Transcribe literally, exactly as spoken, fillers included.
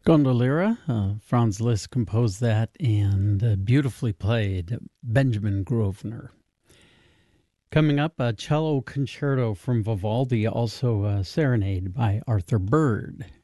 Gondoliera, uh, Franz Liszt composed that and uh, beautifully played. Benjamin Grosvenor. Coming up, a cello concerto from Vivaldi, also a serenade by Arthur Bird.